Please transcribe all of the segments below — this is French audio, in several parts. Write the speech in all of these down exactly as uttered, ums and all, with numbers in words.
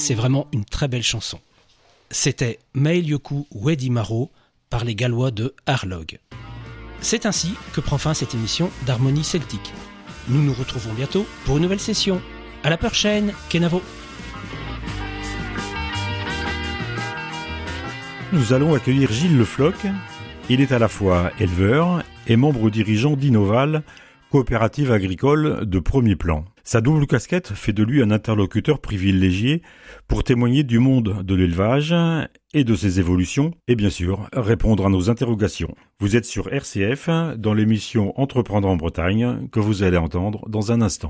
c'est vraiment une très belle chanson. C'était Meilioku Wedi Maro par les Gallois de Harlog. C'est ainsi que prend fin cette émission d'Harmonie Celtique. Nous nous retrouvons bientôt pour une nouvelle session. À la prochaine, Kenavo. Nous allons accueillir Gilles Le Floch. Il est à la fois éleveur et membre dirigeant d'Innoval, coopérative agricole de premier plan. Sa double casquette fait de lui un interlocuteur privilégié pour témoigner du monde de l'élevage et de ses évolutions et bien sûr répondre à nos interrogations. Vous êtes sur R C F dans l'émission Entreprendre en Bretagne que vous allez entendre dans un instant.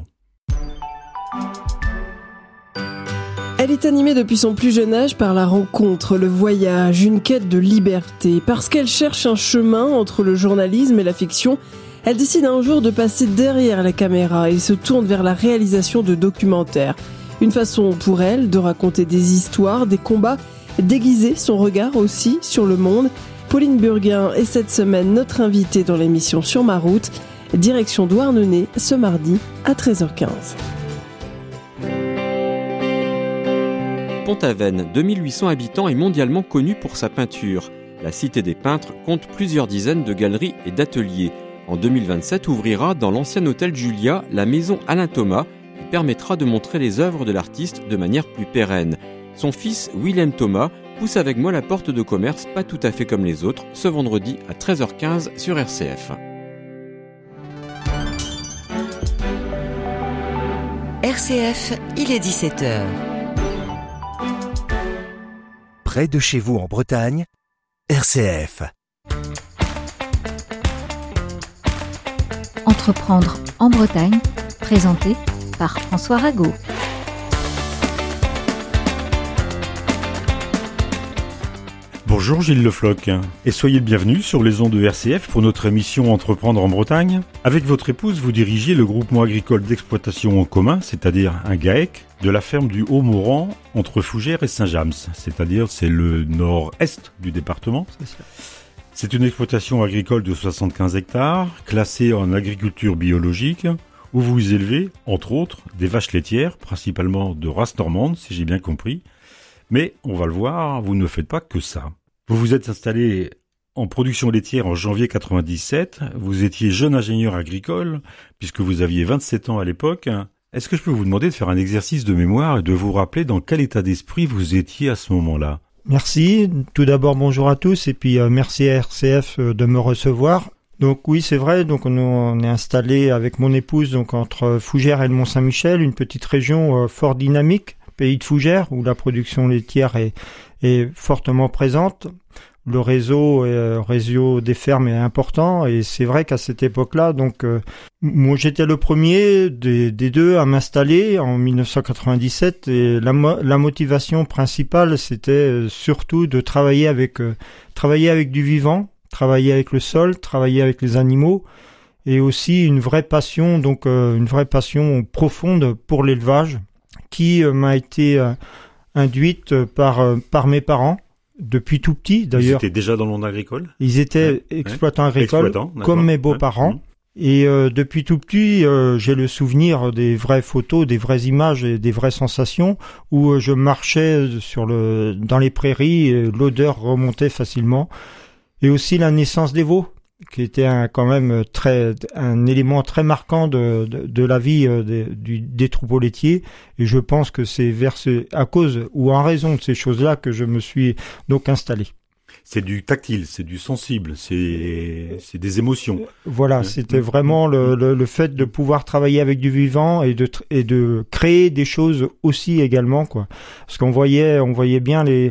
Elle est animée depuis son plus jeune âge par la rencontre, le voyage, une quête de liberté. Parce qu'elle cherche un chemin entre le journalisme et la fiction, elle décide un jour de passer derrière la caméra et se tourne vers la réalisation de documentaires. Une façon pour elle de raconter des histoires, des combats, d'aiguiser son regard aussi sur le monde. Pauline Burguin est cette semaine notre invitée dans l'émission Sur ma route, direction Douarnenez ce mardi à treize heures quinze. Pont-Aven, deux mille huit cents habitants, est mondialement connue pour sa peinture. La Cité des Peintres compte plusieurs dizaines de galeries et d'ateliers. En deux mille vingt-sept ouvrira dans l'ancien hôtel Julia la maison Alain Thomas qui permettra de montrer les œuvres de l'artiste de manière plus pérenne. Son fils Willem Thomas pousse avec moi la porte de commerce pas tout à fait comme les autres ce vendredi à treize heures quinze sur R C F. R C F, il est dix-sept heures. Près de chez vous en Bretagne, R C F. Entreprendre en Bretagne, présenté par François Rago. Bonjour Gilles Le Floch et soyez le bienvenu sur les ondes de R C F pour notre émission Entreprendre en Bretagne. Avec votre épouse, vous dirigez le groupement agricole d'exploitation en commun, c'est-à-dire un GAEC, de la ferme du Haut-Morand entre Fougères et Saint-James, c'est-à-dire c'est le nord-est du département. C'est ça. C'est une exploitation agricole de soixante-quinze hectares, classée en agriculture biologique, où vous élevez, entre autres, des vaches laitières, principalement de race normande, si j'ai bien compris. Mais, on va le voir, vous ne faites pas que ça. Vous vous êtes installé en production laitière en janvier quatre-vingt-dix-sept. Vous étiez jeune ingénieur agricole, puisque vous aviez vingt-sept ans à l'époque. Est-ce que je peux vous demander de faire un exercice de mémoire et de vous rappeler dans quel état d'esprit vous étiez à ce moment-là ? Merci. Tout d'abord, bonjour à tous et puis euh, merci à R C F euh, de me recevoir. Donc oui, c'est vrai. Donc on, on est installé avec mon épouse donc entre Fougères et le Mont-Saint-Michel, une petite région euh, fort dynamique, pays de Fougères où la production laitière est, est fortement présente. Le réseau, euh, réseau des fermes est important et c'est vrai qu'à cette époque-là, donc euh, moi j'étais le premier des, des deux à m'installer en dix-neuf cent quatre-vingt-dix-sept et la, mo- la motivation principale c'était euh, surtout de travailler avec euh, travailler avec du vivant, travailler avec le sol, travailler avec les animaux et aussi une vraie passion donc euh, une vraie passion profonde pour l'élevage qui euh, m'a été euh, induite par euh, par mes parents. Depuis tout petit, d'ailleurs. Ils étaient déjà dans le monde agricole ? Ils étaient ouais, exploitants ouais. agricoles, Exploitants, comme mes beaux-parents. Ouais. Et euh, depuis tout petit, euh, j'ai le souvenir des vraies photos, des vraies images et des vraies sensations où euh, je marchais sur le, dans les prairies, et l'odeur remontait facilement. Et aussi la naissance des veaux, qui était un, quand même très, un élément très marquant de, de, de la vie euh, des, du, des troupeaux laitiers. Et je pense que c'est vers ce, à cause ou en raison de ces choses-là que je me suis donc installé. C'est du tactile, c'est du sensible, c'est, c'est des émotions. Voilà, c'était vraiment le, le, le fait de pouvoir travailler avec du vivant et de, et de créer des choses aussi également, quoi. Parce qu'on voyait, on voyait bien les,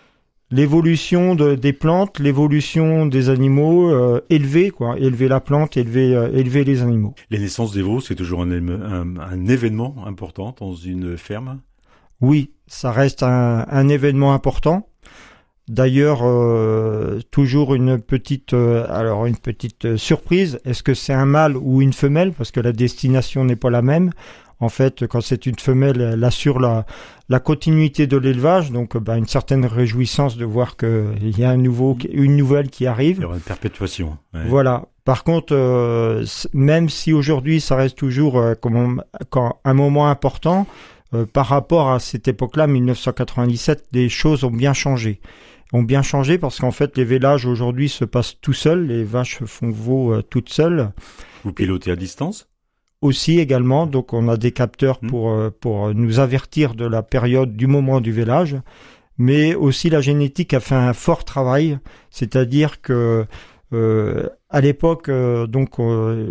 l'évolution de, des plantes, l'évolution des animaux, euh, élever, quoi, élever la plante, élever, euh, élever les animaux. Les naissances des veaux, c'est toujours un, un, un événement important dans une ferme. Oui, ça reste un, un événement important. D'ailleurs, euh, toujours une petite, euh, alors une petite euh, surprise. Est-ce que c'est un mâle ou une femelle ? Parce que la destination n'est pas la même. En fait, quand c'est une femelle, elle assure la, la continuité de l'élevage, donc bah, une certaine réjouissance de voir qu'il y a un nouveau, une nouvelle qui arrive. Il y aura une perpétuation. Ouais. Voilà. Par contre, euh, même si aujourd'hui ça reste toujours euh, comme on, quand, un moment important, euh, par rapport à cette époque-là, mille neuf cent quatre-vingt-dix-sept, les choses ont bien changé. Ont bien changé parce qu'en fait, les vélages aujourd'hui se passent tout seuls. Les vaches font veau euh, toutes seules. Vous pilotez à distance ? Aussi également, donc on a des capteurs mmh. pour euh, pour nous avertir de la période du moment du vélage. Mais aussi la génétique a fait un fort travail, c'est-à-dire que euh, à l'époque, euh, donc euh,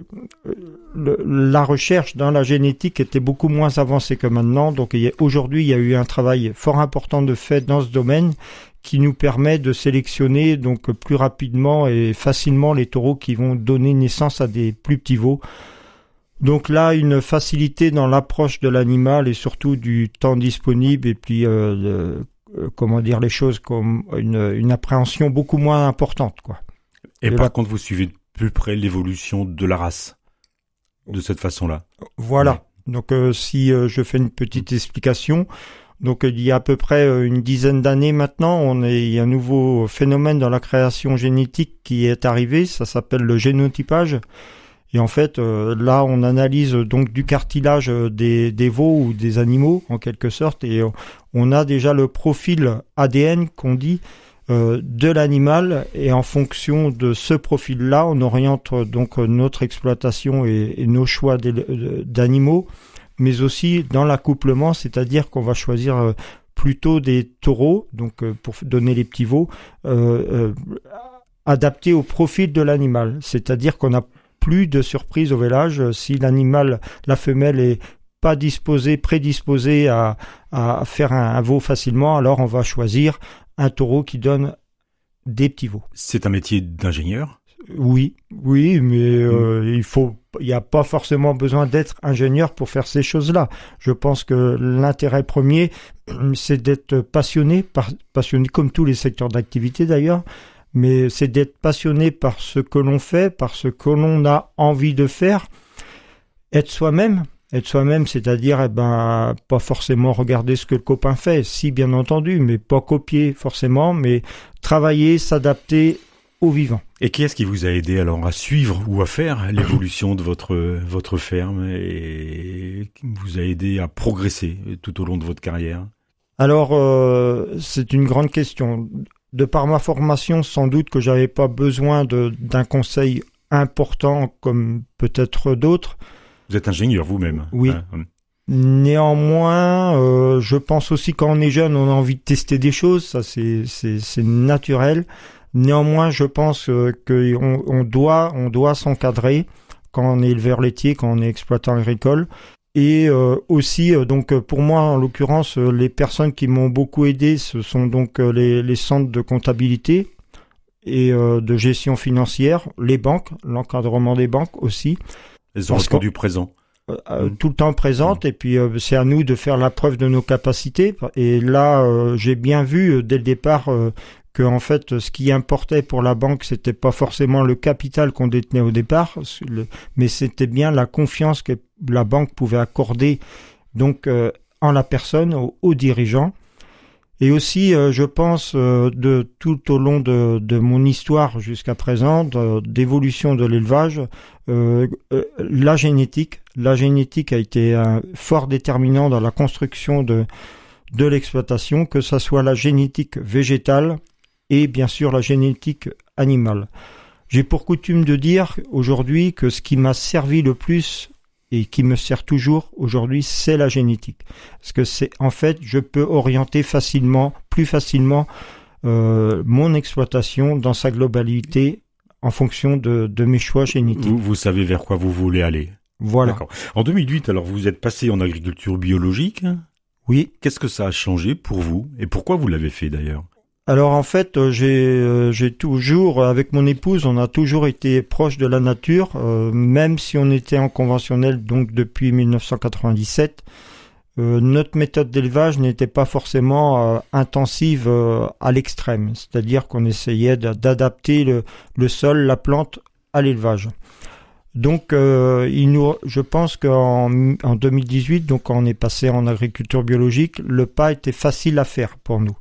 le, la recherche dans la génétique était beaucoup moins avancée que maintenant. Donc il y a, aujourd'hui, il y a eu un travail fort important de fait dans ce domaine qui nous permet de sélectionner donc plus rapidement et facilement les taureaux qui vont donner naissance à des plus petits veaux. Donc là, une facilité dans l'approche de l'animal et surtout du temps disponible et puis euh, de, euh, comment dire les choses comme une, une appréhension beaucoup moins importante, quoi. Et de par la... contre, vous suivez de plus près l'évolution de la race de cette façon-là. Voilà. Oui. Donc euh, si euh, je fais une petite explication, donc il y a à peu près euh, une dizaine d'années maintenant, on est, il y a un nouveau phénomène dans la création génétique qui est arrivé, ça s'appelle le génotypage. Et en fait, euh, là, on analyse donc du cartilage des, des veaux ou des animaux, en quelque sorte, et on a déjà le profil A D N qu'on dit euh, de l'animal, et en fonction de ce profil-là, on oriente donc notre exploitation et, et nos choix d'animaux, mais aussi dans l'accouplement, c'est-à-dire qu'on va choisir plutôt des taureaux, donc pour donner les petits veaux, euh, euh, adaptés au profil de l'animal, c'est-à-dire qu'on a plus de surprise au vélage. Si l'animal, la femelle est pas disposée, prédisposée à, à faire un, un veau facilement, alors on va choisir un taureau qui donne des petits veaux. C'est un métier d'ingénieur ? Oui, oui, mais euh, mmh. il faut, il n'y a pas forcément besoin d'être ingénieur pour faire ces choses-là. Je pense que l'intérêt premier, c'est d'être passionné, par, passionné comme tous les secteurs d'activité d'ailleurs, mais c'est d'être passionné par ce que l'on fait, par ce que l'on a envie de faire, être soi-même, être soi-même, c'est-à-dire, eh ben, pas forcément regarder ce que le copain fait, si bien entendu, mais pas copier forcément, mais travailler, s'adapter au vivant. Et qui est-ce qui vous a aidé alors à suivre ou à faire l'évolution de votre votre ferme et qui vous a aidé à progresser tout au long de votre carrière ? Alors, euh, c'est une grande question. De par ma formation, sans doute que j'avais pas besoin de, d'un conseil important comme peut-être d'autres. Vous êtes ingénieur vous-même. Oui. Hein. Néanmoins, euh, je pense aussi quand on est jeune, on a envie de tester des choses. Ça, c'est, c'est, c'est naturel. Néanmoins, je pense euh, qu'on on doit, on doit s'encadrer quand on est éleveur laitier, quand on est exploitant agricole. Et euh, aussi, euh, donc pour moi, en l'occurrence, euh, les personnes qui m'ont beaucoup aidé, ce sont donc euh, les, les centres de comptabilité et euh, de gestion financière, les banques, l'encadrement des banques aussi. Elles ont répondu présent. Euh, euh, mmh. Tout le temps présentes, mmh. et puis euh, c'est à nous de faire la preuve de nos capacités. Et là, euh, j'ai bien vu euh, dès le départ euh, que en fait, ce qui importait pour la banque, c'était pas forcément le capital qu'on détenait au départ, mais c'était bien la confiance que la banque pouvait accorder donc euh, en la personne, aux, aux dirigeants. Et aussi, euh, je pense, euh, de tout au long de, de mon histoire jusqu'à présent, de, d'évolution de l'élevage, euh, euh, la génétique, la génétique a été un fort déterminant dans la construction de de l'exploitation, que ça soit la génétique végétale et bien sûr la génétique animale. J'ai pour coutume de dire aujourd'hui que ce qui m'a servi le plus et qui me sert toujours aujourd'hui, c'est la génétique. Parce que c'est, en fait, je peux orienter facilement, plus facilement, euh, mon exploitation dans sa globalité en fonction de, de mes choix génétiques. Vous, vous savez vers quoi vous voulez aller. Voilà. D'accord. En deux mille huit, alors vous êtes passé en agriculture biologique. Oui. Qu'est-ce que ça a changé pour vous et pourquoi vous l'avez fait d'ailleurs ? Alors en fait, j'ai j'ai toujours, avec mon épouse, on a toujours été proche de la nature, euh, même si on était en conventionnel donc depuis mille neuf cent quatre-vingt-dix-sept. Euh, notre méthode d'élevage n'était pas forcément euh, intensive euh, à l'extrême, c'est-à-dire qu'on essayait d'adapter le, le sol, la plante à l'élevage. Donc, euh, il nous, je pense qu'en en deux mille dix-huit, donc quand on est passé en agriculture biologique, le pas était facile à faire pour nous.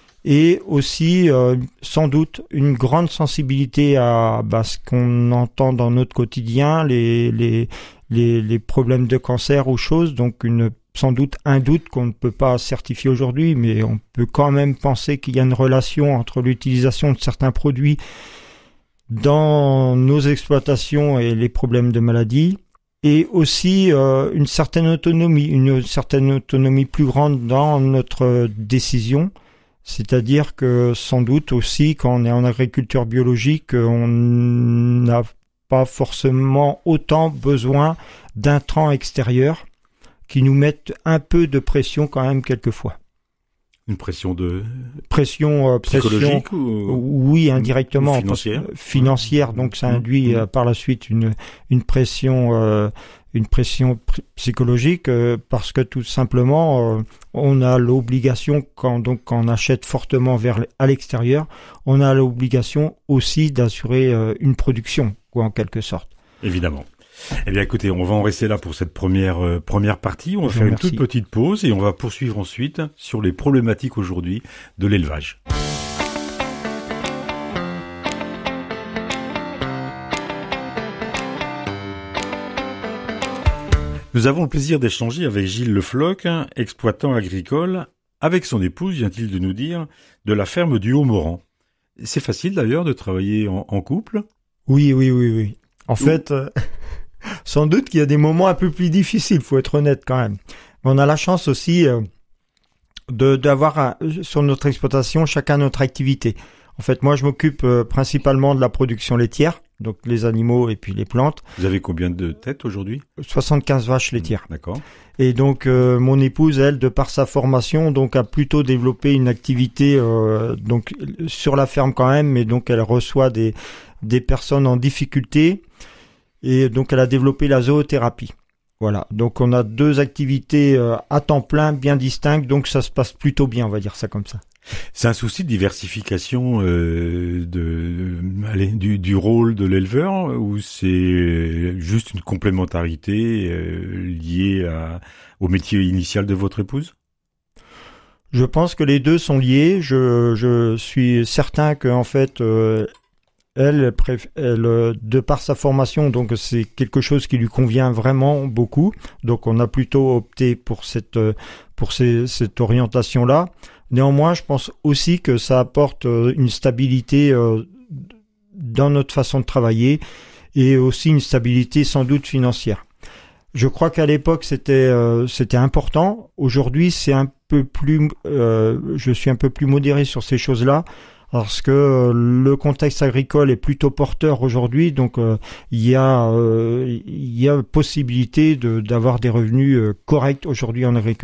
Et aussi, euh, sans doute, une grande sensibilité à bah, ce qu'on entend dans notre quotidien, les, les, les, les problèmes de cancer ou choses, donc une sans doute un doute qu'on ne peut pas certifier aujourd'hui, mais on peut quand même penser qu'il y a une relation entre l'utilisation de certains produits dans nos exploitations et les problèmes de maladie, et aussi euh, une certaine autonomie, une certaine autonomie plus grande dans notre décision. C'est-à-dire que sans doute aussi, quand on est en agriculture biologique, on n'a pas forcément autant besoin d'intrants extérieurs qui nous mettent un peu de pression quand même quelquefois. Une pression de pression, euh, psychologique pression, ou oui, indirectement, ou financière. Parce, financière. Donc ça induit euh, par la suite une une pression euh, une pression pr- psychologique euh, parce que tout simplement euh, on a l'obligation quand donc quand on achète fortement vers à l'extérieur, on a l'obligation aussi d'assurer euh, une production, quoi, en quelque sorte. Évidemment. Eh bien, écoutez, on va en rester là pour cette première euh, première partie. On va faire une toute petite pause et on va poursuivre ensuite sur les problématiques aujourd'hui de l'élevage. Nous avons le plaisir d'échanger avec Gilles Le Floch, exploitant agricole, avec son épouse, vient-il de nous dire, de la ferme du Haut-Moran. C'est facile d'ailleurs de travailler en, en couple ? Oui, oui, oui, oui. En Ouh. fait... Euh... Sans doute qu'il y a des moments un peu plus difficiles, faut être honnête quand même. Mais on a la chance aussi euh, de d'avoir un, sur notre exploitation chacun notre activité. En fait, moi je m'occupe euh, principalement de la production laitière, donc les animaux et puis les plantes. Vous avez combien de têtes aujourd'hui ? soixante-quinze vaches laitières. D'accord. Et donc euh, mon épouse, elle, de par sa formation, donc a plutôt développé une activité euh, donc sur la ferme quand même, mais donc elle reçoit des des personnes en difficulté. Et donc, elle a développé la zoothérapie. Voilà. Donc, on a deux activités euh, à temps plein, bien distinctes. Donc, ça se passe plutôt bien, on va dire ça comme ça. C'est un souci de diversification euh, de, allez, du, du rôle de l'éleveur ou c'est juste une complémentarité euh, liée à, au métier initial de votre épouse ? Je pense que les deux sont liés. Je, je suis certain que en fait... Euh, Elle, elle, de par sa formation, donc c'est quelque chose qui lui convient vraiment beaucoup. Donc on a plutôt opté pour cette pour ces, cette orientation-là. Néanmoins, je pense aussi que ça apporte une stabilité dans notre façon de travailler et aussi une stabilité sans doute financière. Je crois qu'à l'époque c'était euh, c'était important. Aujourd'hui, c'est un peu plus, euh, je suis un peu plus modéré sur ces choses-là. Parce que le contexte agricole est plutôt porteur aujourd'hui, donc euh, il y a euh, il y a possibilité de d'avoir des revenus euh, corrects aujourd'hui en agriculture.